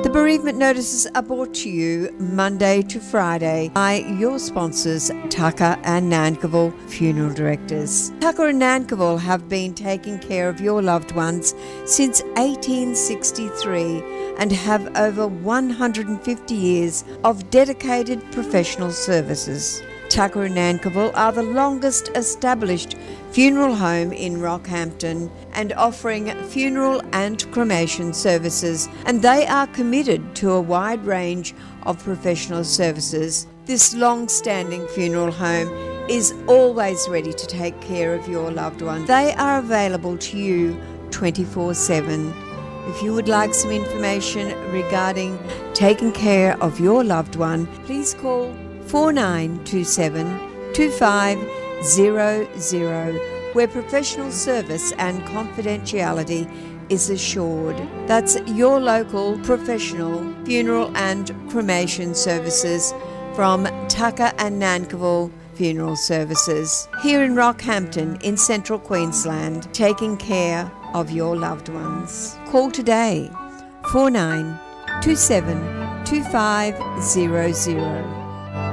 The bereavement notices are brought to you Monday to Friday by your sponsors, Tucker and Nankivell Funeral Directors. Tucker and Nankivell have been taking care of your loved ones since 1863 and have over 150 years of dedicated professional services. Tucker and Nankivell are the longest established funeral home in Rockhampton and offering funeral and cremation services, and they are committed to a wide range of professional services. This long-standing funeral home is always ready to take care of your loved one. They are available to you 24/7. If you would like some information regarding taking care of your loved one, please call 4927 2500, where professional service and confidentiality is assured. That's your local professional funeral and cremation services from Tucker and Nankivell Funeral Services, here in Rockhampton in central Queensland, taking care of your loved ones. Call today 4927 2500.